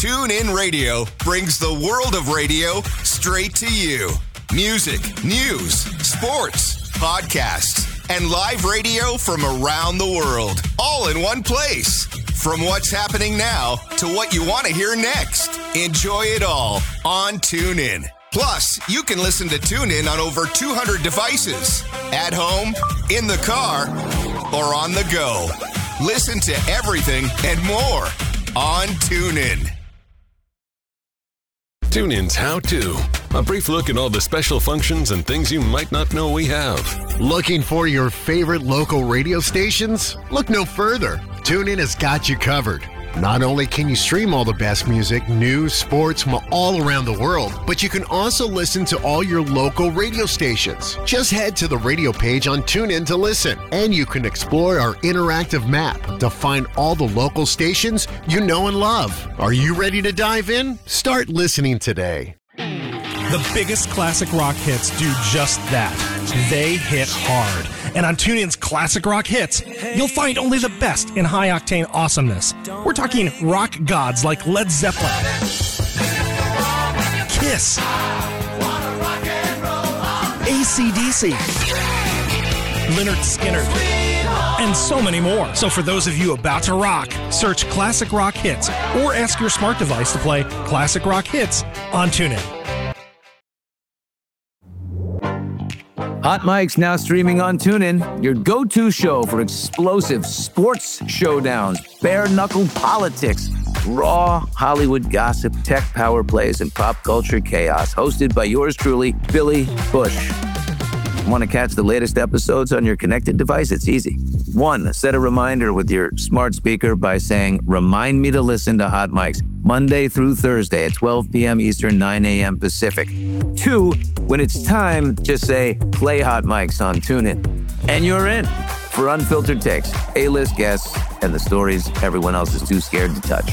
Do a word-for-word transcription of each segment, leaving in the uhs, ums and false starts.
TuneIn Radio brings the world of radio straight to you. Music, news, sports, podcasts, and live radio from around the world, all in one place. From what's happening now to what you want to hear next. Enjoy it all on TuneIn. Plus, you can listen to TuneIn on over two hundred devices. At home, in the car, or on the go. Listen to everything and more on TuneIn. TuneIn's How To. A brief look at all the special functions and things you might not know we have. Looking for your favorite local radio stations? Look no further. TuneIn has got you covered. Not only can you stream all the best music, news, sports from all around the world, but you can also listen to all your local radio stations. Just head to the radio page on TuneIn to listen, and you can explore our interactive map to find all the local stations you know and love. Are you ready to dive in? Start listening today. The biggest classic rock hits do just that. They hit hard. And on TuneIn's Classic Rock Hits, you'll find only the best in high-octane awesomeness. We're talking rock gods like Led Zeppelin, Kiss, A C D C, Lynyrd Skynyrd, and so many more. So for those of you about to rock, search Classic Rock Hits or ask your smart device to play Classic Rock Hits on TuneIn. Hot Mic's now streaming on TuneIn, your go-to show for explosive sports showdowns, bare-knuckle politics, raw Hollywood gossip, tech power plays, and pop culture chaos, hosted by yours truly, Billy Bush. Want to catch the latest episodes on your connected device? It's easy. One, set a reminder with your smart speaker by saying, "Remind me to listen to Hot Mics Monday through Thursday at twelve p.m. Eastern, nine a.m. Pacific." Two, when it's time, just say, "Play Hot Mics on TuneIn." And you're in for unfiltered takes, A-list guests, and the stories everyone else is too scared to touch.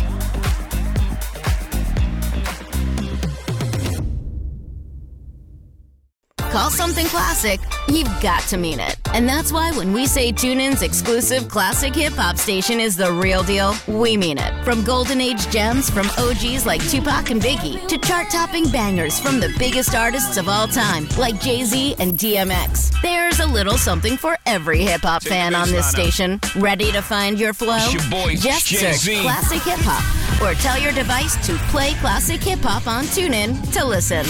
Call something classic, you've got to mean it. And that's why when we say TuneIn's exclusive classic hip-hop station is the real deal, we mean it. From golden age gems from O Gs like Tupac and Biggie to chart-topping bangers from the biggest artists of all time like Jay-Z and D M X. There's a little something for every hip-hop fan on this station. Ready to find your flow? Your boy, Just Jay-Z. search Classic Hip-Hop or tell your device to play Classic Hip-Hop on TuneIn to listen.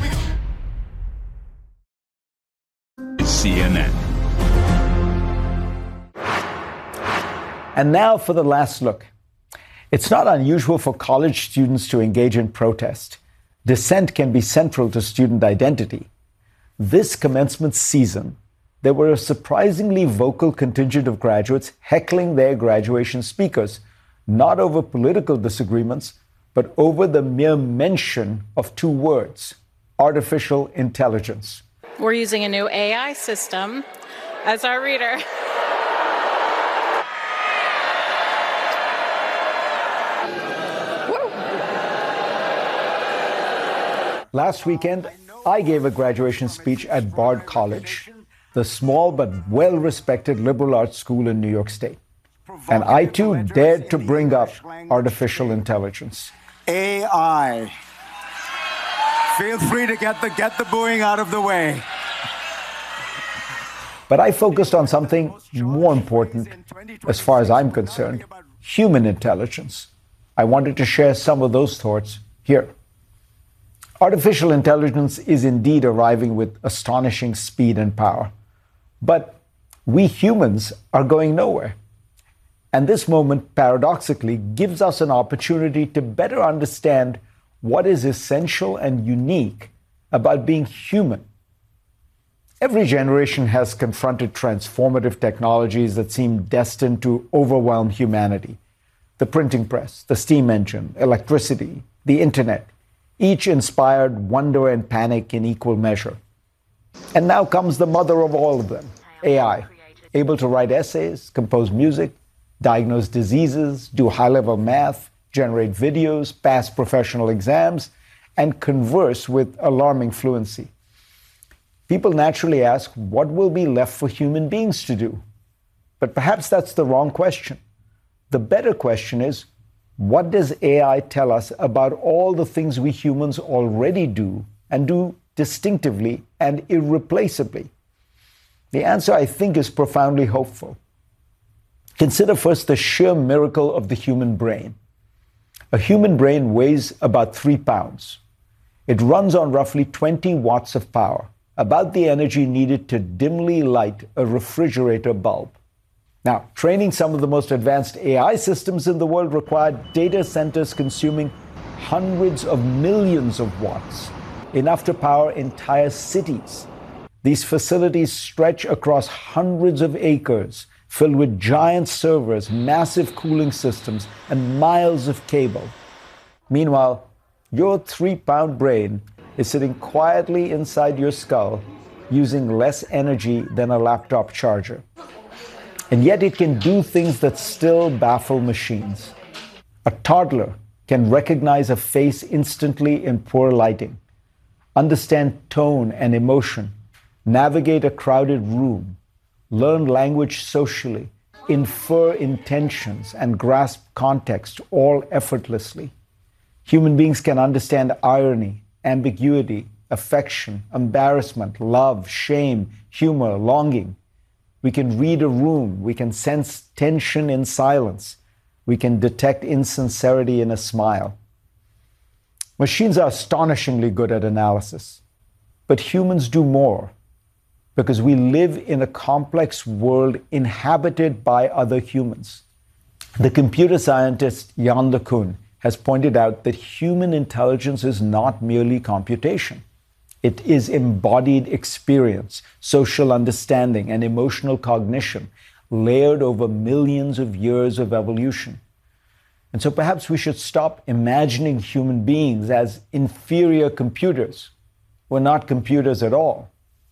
C N N. And now for the last look. It's not unusual for college students to engage in protest. Dissent can be central to student identity. This commencement season, there were a surprisingly vocal contingent of graduates heckling their graduation speakers, not over political disagreements, but over the mere mention of two words: artificial intelligence. We're using a new A I system as our reader. Last weekend, I gave a graduation speech at Bard College, the small but well-respected liberal arts school in New York State. And I too dared to bring up artificial intelligence. A I. Feel free to get the get the booing out of the way. But I focused on something more important, as far as I'm concerned: human intelligence. I wanted to share some of those thoughts here. Artificial intelligence is indeed arriving with astonishing speed and power. But we humans are going nowhere. And this moment, paradoxically, gives us an opportunity to better understand what is essential and unique about being human. Every generation has confronted transformative technologies that seem destined to overwhelm humanity. The printing press, the steam engine, electricity, the internet, each inspired wonder and panic in equal measure. And now comes the mother of all of them, A I, able to write essays, compose music, diagnose diseases, do high-level math, generate videos, pass professional exams, and converse with alarming fluency. People naturally ask, what will be left for human beings to do? But perhaps that's the wrong question. The better question is, What does A I tell us about all the things we humans already do and do distinctively and irreplaceably? The answer, I think, is profoundly hopeful. Consider first the sheer miracle of the human brain. A human brain weighs about three pounds. It runs on roughly twenty watts of power, about the energy needed to dimly light a refrigerator bulb. Now, training some of the most advanced A I systems in the world required data centers consuming hundreds of millions of watts, enough to power entire cities. These facilities stretch across hundreds of acres, filled with giant servers, massive cooling systems, and miles of cable. Meanwhile, your three-pound brain is sitting quietly inside your skull, using less energy than a laptop charger. And yet it can do things that still baffle machines. A toddler can recognize a face instantly in poor lighting, understand tone and emotion, navigate a crowded room, learn language socially, infer intentions, and grasp context all effortlessly. Human beings can understand irony, ambiguity, affection, embarrassment, love, shame, humor, longing. We can read a room. We can sense tension in silence. We can detect insincerity in a smile. Machines are astonishingly good at analysis, but humans do more because we live in a complex world inhabited by other humans. The computer scientist Yann LeCun has pointed out that human intelligence is not merely computation. It is embodied experience, social understanding, and emotional cognition layered over millions of years of evolution. And so perhaps we should stop imagining human beings as inferior computers. We're not computers at all.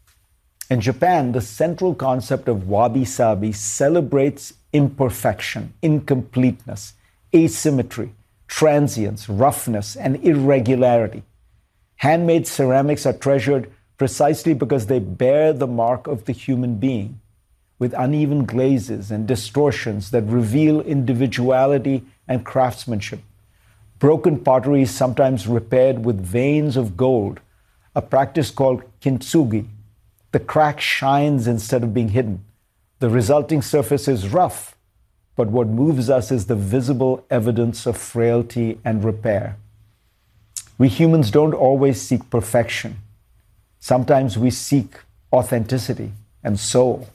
In Japan, the central concept of wabi-sabi celebrates imperfection, incompleteness, asymmetry, transience, roughness, and irregularity. Handmade ceramics are treasured precisely because they bear the mark of the human being, with uneven glazes and distortions that reveal individuality and craftsmanship. Broken pottery is sometimes repaired with veins of gold, a practice called kintsugi. The crack shines instead of being hidden. The resulting surface is rough, but what moves us is the visible evidence of frailty and repair. We humans don't always seek perfection. Sometimes we seek authenticity and soul.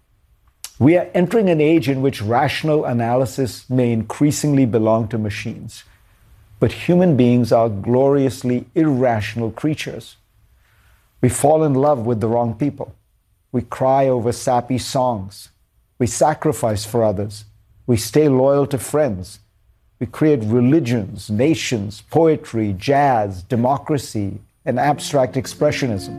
We are entering an age in which rational analysis may increasingly belong to machines, but human beings are gloriously irrational creatures. We fall in love with the wrong people. We cry over sappy songs. We sacrifice for others. We stay loyal to friends. We create religions, nations, poetry, jazz, democracy, and abstract expressionism.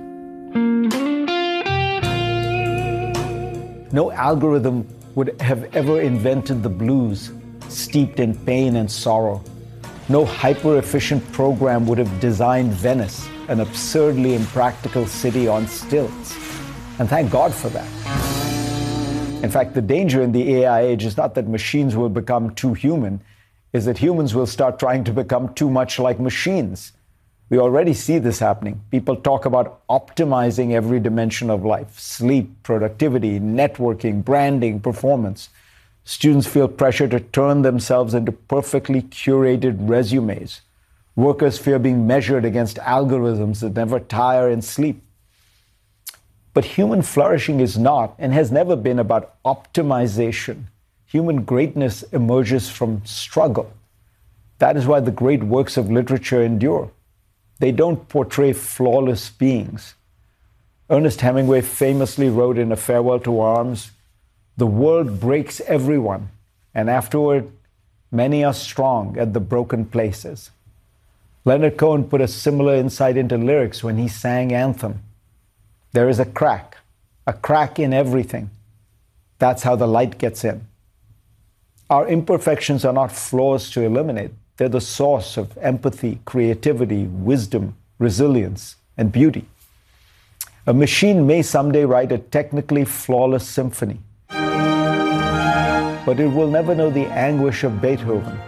No algorithm would have ever invented the blues, steeped in pain and sorrow. No hyper-efficient program would have designed Venice, an absurdly impractical city on stilts. And thank God for that. In fact, the danger in the A I age is not that machines will become too human, is that humans will start trying to become too much like machines. We already see this happening. People talk about optimizing every dimension of life: sleep, productivity, networking, branding, performance. Students feel pressure to turn themselves into perfectly curated resumes. Workers fear being measured against algorithms that never tire and sleep. But human flourishing is not and has never been about optimization. Human greatness emerges from struggle. That is why the great works of literature endure. They don't portray flawless beings. Ernest Hemingway famously wrote in A Farewell to Arms, "The world breaks everyone, and afterward, many are strong at the broken places." Leonard Cohen put a similar insight into lyrics when he sang Anthem. There is a crack, a crack in everything. That's how the light gets in. Our imperfections are not flaws to eliminate. They're the source of empathy, creativity, wisdom, resilience, and beauty. A machine may someday write a technically flawless symphony, but it will never know the anguish of Beethoven,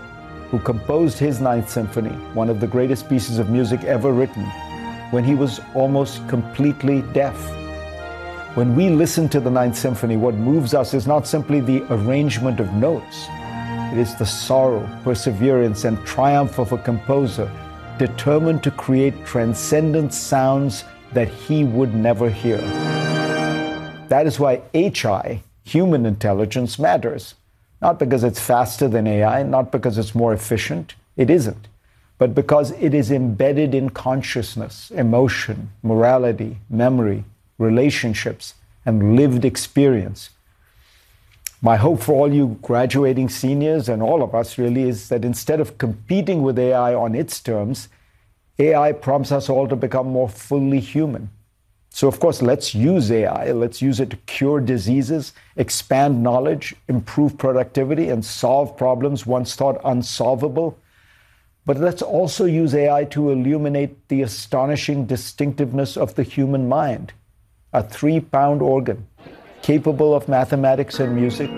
who composed his Ninth Symphony, one of the greatest pieces of music ever written, when he was almost completely deaf. When we listen to the Ninth Symphony, what moves us is not simply the arrangement of notes. It is the sorrow, perseverance, and triumph of a composer determined to create transcendent sounds that he would never hear. That is why H I, human intelligence, matters. Not because it's faster than A I, not because it's more efficient. It isn't. But because it is embedded in consciousness, emotion, morality, memory, relationships, and lived experience. My hope for all you graduating seniors and all of us really is that instead of competing with A I on its terms, A I prompts us all to become more fully human. So, of course, let's use A I. Let's use it to cure diseases, expand knowledge, improve productivity, and solve problems once thought unsolvable. But let's also use A I to illuminate the astonishing distinctiveness of the human mind, a three-pound organ capable of mathematics and music,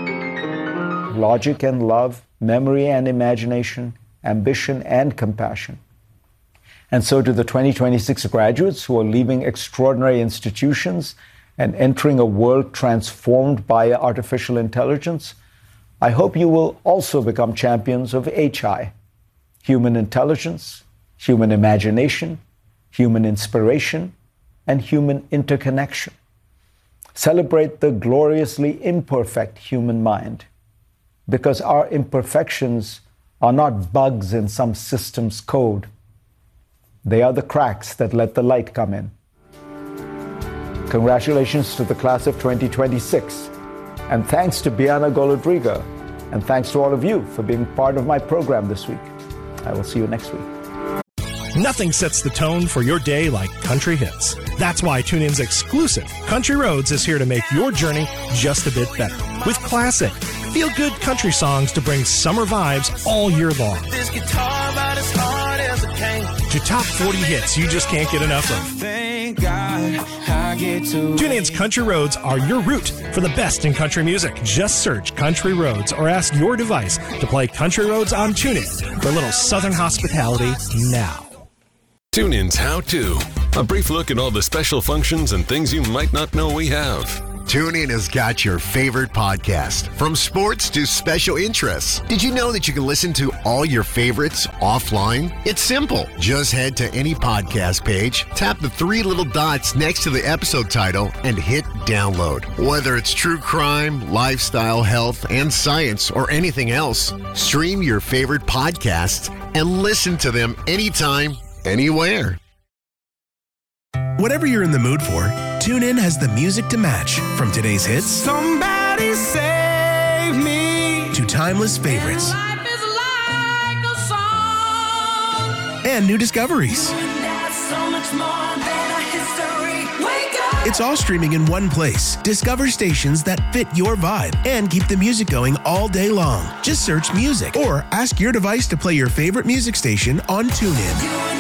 logic and love, memory and imagination, ambition and compassion. And so to the twenty twenty-six graduates who are leaving extraordinary institutions and entering a world transformed by artificial intelligence, I hope you will also become champions of H I, human intelligence, human imagination, human inspiration, and human interconnection. Celebrate the gloriously imperfect human mind, because our imperfections are not bugs in some system's code. They are the cracks that let the light come in. Congratulations to the class of twenty twenty-six, and thanks to Biana Golodriga, and thanks to all of you for being part of my program this week. I will see you next week. Nothing sets the tone for your day like country hits. That's why TuneIn's exclusive Country Roads is here to make your journey just a bit better. With classic, feel-good country songs to bring summer vibes all year long. This guitar about as hard as a cane. To top forty hits you just can't get enough of. Thank God I get to. TuneIn's Country Roads are your route for the best in country music. Just search Country Roads or ask your device to play Country Roads on TuneIn for a little Southern hospitality now. TuneIn's How To. A brief look at all the special functions and things you might not know we have. TuneIn has got your favorite podcast, from sports to special interests. Did you know that you can listen to all your favorites offline? It's simple. Just head to any podcast page, tap the three little dots next to the episode title, and hit download. Whether it's true crime, lifestyle, health, and science, or anything else, stream your favorite podcasts and listen to them anytime, anywhere. Whatever you're in the mood for, TuneIn has the music to match. From today's hits, Somebody save me, to timeless favorites, life is like a song. and new discoveries. That's so much more than a history. Wake up. It's all streaming in one place. Discover stations that fit your vibe and keep the music going all day long. Just search music or ask your device to play your favorite music station on TuneIn.